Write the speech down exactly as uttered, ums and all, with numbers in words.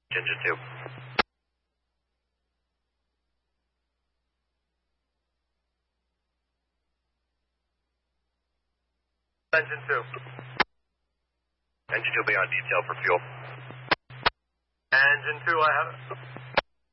Engine two. Engine two. Engine two will be on detail for fuel. Engine two, I have it.